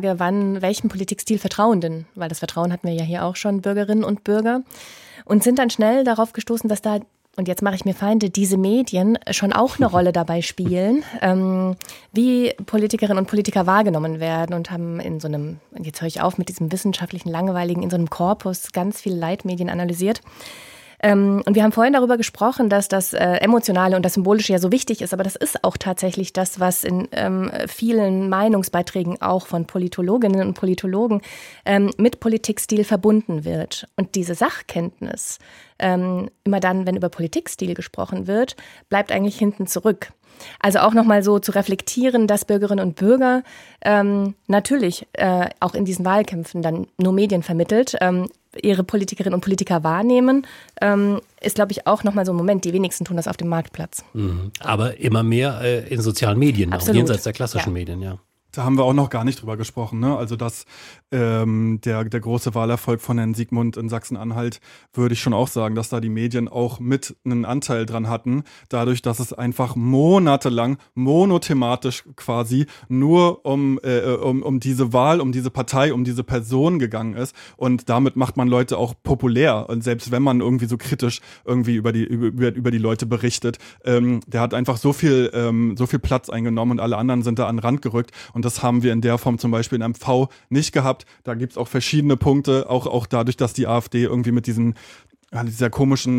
Frage, welchem Politikstil vertrauen denn? Weil das Vertrauen hatten wir ja hier auch schon, Bürgerinnen und Bürger. Und sind dann schnell darauf gestoßen, dass da, und jetzt mache ich mir Feinde, diese Medien schon auch eine Rolle dabei spielen, wie Politikerinnen und Politiker wahrgenommen werden, und haben in so einem, jetzt höre ich auf mit diesem wissenschaftlichen, langweiligen, in so einem Korpus ganz viele Leitmedien analysiert. Und wir haben vorhin darüber gesprochen, dass das Emotionale und das Symbolische ja so wichtig ist, aber das ist auch tatsächlich das, was in vielen Meinungsbeiträgen auch von Politologinnen und Politologen mit Politikstil verbunden wird. Und diese Sachkenntnis, immer dann, wenn über Politikstil gesprochen wird, bleibt eigentlich hinten zurück. Also auch nochmal so zu reflektieren, dass Bürgerinnen und Bürger natürlich auch in diesen Wahlkämpfen dann nur Medien vermittelt, ihre Politikerinnen und Politiker wahrnehmen, ist, glaube ich, auch nochmal so ein Moment. Die wenigsten tun das auf dem Marktplatz. Aber immer mehr in sozialen Medien, auch jenseits der klassischen Medien, ja. Da haben wir auch noch gar nicht drüber gesprochen, ne? Also dass der große Wahlerfolg von Herrn Siegmund in Sachsen-Anhalt, würde ich schon auch sagen, dass da die Medien auch mit einen Anteil dran hatten, dadurch, dass es einfach monatelang monothematisch quasi nur um diese Wahl, um diese Partei, um diese Person gegangen ist, und damit macht man Leute auch populär, und selbst wenn man irgendwie so kritisch irgendwie über die Leute berichtet, der hat einfach so viel Platz eingenommen und alle anderen sind da an den Rand gerückt, und das haben wir in der Form zum Beispiel in MV nicht gehabt. Da gibt's auch verschiedene Punkte, auch dadurch, dass die AfD irgendwie mit dieser komischen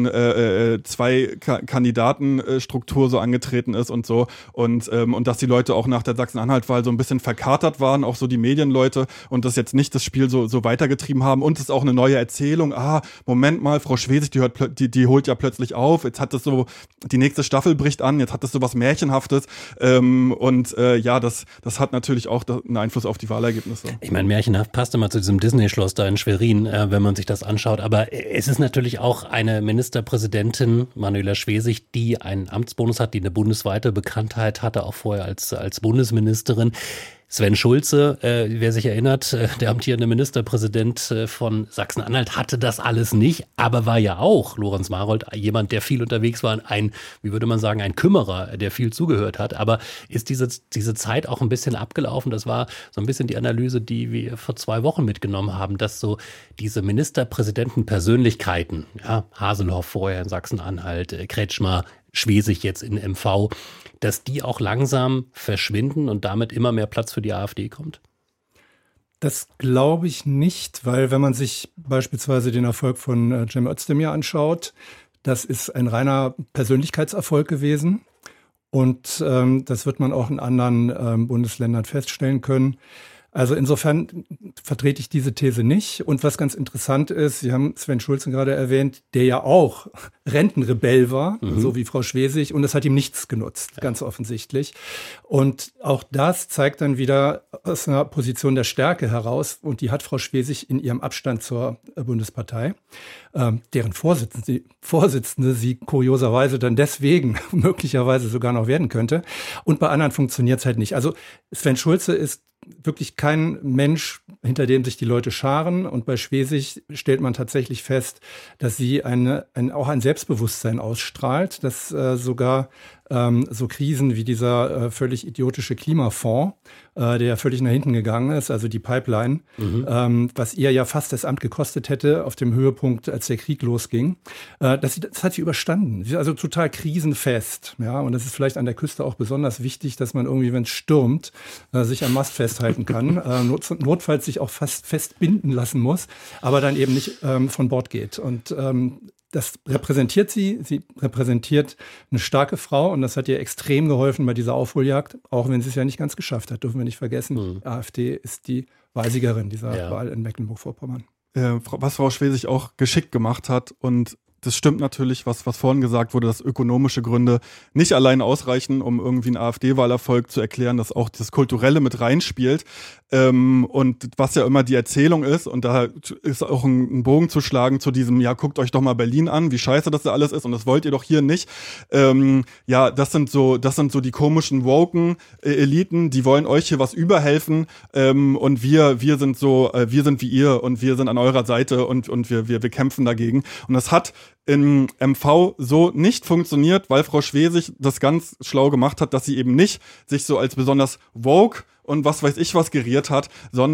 Zwei-Kandidaten-Struktur so angetreten ist und so, und dass die Leute auch nach der Sachsen-Anhalt-Wahl so ein bisschen verkatert waren, auch so die Medienleute, und das jetzt nicht das Spiel so weitergetrieben haben, und es ist auch eine neue Erzählung, Moment mal, Frau Schwesig, die holt ja plötzlich auf, jetzt hat es so, die nächste Staffel bricht an, jetzt hat es so was Märchenhaftes, das hat natürlich auch einen Einfluss auf die Wahlergebnisse. Ich meine, märchenhaft passt immer zu diesem Disney-Schloss da in Schwerin, wenn man sich das anschaut, aber es ist natürlich auch eine Ministerpräsidentin, Manuela Schwesig, die einen Amtsbonus hat, die eine bundesweite Bekanntheit hatte, auch vorher als Bundesministerin. Sven Schulze, wer sich erinnert, der amtierende Ministerpräsident von Sachsen-Anhalt, hatte das alles nicht, aber war ja auch, Lorenz Marold, jemand, der viel unterwegs war, ein Kümmerer, der viel zugehört hat. Aber ist diese Zeit auch ein bisschen abgelaufen? Das war so ein bisschen die Analyse, die wir vor 2 Wochen mitgenommen haben, dass so diese Ministerpräsidenten-Persönlichkeiten, ja, Haseloff vorher in Sachsen-Anhalt, Kretschmer, Schwesig jetzt in MV, dass die auch langsam verschwinden und damit immer mehr Platz für die AfD kommt? Das glaube ich nicht, weil wenn man sich beispielsweise den Erfolg von Cem Özdemir anschaut, das ist ein reiner Persönlichkeitserfolg gewesen. Und das wird man auch in anderen Bundesländern feststellen können. Also insofern vertrete ich diese These nicht. Und was ganz interessant ist, Sie haben Sven Schulze gerade erwähnt, der ja auch Rentenrebell war, so wie Frau Schwesig, und das hat ihm nichts genutzt, ganz offensichtlich. Und auch das zeigt dann wieder aus einer Position der Stärke heraus, und die hat Frau Schwesig in ihrem Abstand zur Bundespartei, deren Vorsitzende sie kurioserweise dann deswegen möglicherweise sogar noch werden könnte. Und bei anderen funktioniert es halt nicht. Also Sven Schulze ist wirklich kein Mensch, hinter dem sich die Leute scharen. Und bei Schwesig stellt man tatsächlich fest, dass sie auch ein Selbstbewusstsein ausstrahlt, dass sogar so Krisen wie dieser völlig idiotische Klimafonds, der völlig nach hinten gegangen ist, also die Pipeline, was ihr ja fast das Amt gekostet hätte auf dem Höhepunkt, als der Krieg losging, das hat sie überstanden. Sie ist also total krisenfest. Ja? Und das ist vielleicht an der Küste auch besonders wichtig, dass man irgendwie, wenn es stürmt, sich am Mast festhalten kann, notfalls sich auch fast festbinden lassen muss, aber dann eben nicht von Bord geht. Und das repräsentiert sie. Sie repräsentiert eine starke Frau, und das hat ihr extrem geholfen bei dieser Aufholjagd, auch wenn sie es ja nicht ganz geschafft hat, dürfen wir nicht vergessen. AfD ist die Wahlsiegerin dieser Wahl in Mecklenburg-Vorpommern. Was Frau Schwesig auch geschickt gemacht hat, und das stimmt natürlich, was vorhin gesagt wurde, dass ökonomische Gründe nicht allein ausreichen, um irgendwie einen AfD-Wahlerfolg zu erklären, dass auch das Kulturelle mit reinspielt. Und was ja immer die Erzählung ist, und da ist auch ein Bogen zu schlagen zu diesem, ja, guckt euch doch mal Berlin an, wie scheiße das da alles ist, und das wollt ihr doch hier nicht. Das sind so die komischen woken Eliten, die wollen euch hier was überhelfen, und wir sind wie ihr, und wir sind an eurer Seite, und wir kämpfen dagegen. Und das hat in MV so nicht funktioniert, weil Frau Schwesig das ganz schlau gemacht hat, dass sie eben nicht sich so als besonders woke und was weiß ich was geriert hat, sondern